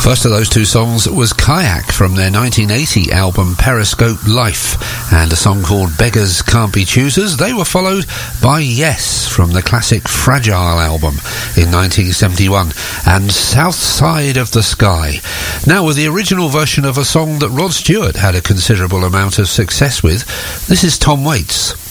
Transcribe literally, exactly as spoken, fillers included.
First of those two songs was Kayak from their nineteen eighty album Periscope Life, and a song called Beggars Can't Be Choosers. They were followed by Yes from the classic Fragile album in nineteen seventy-one, and South Side of the Sky. Now with the original version of a song that Rod Stewart had a considerable amount of success with, this is Tom Waits.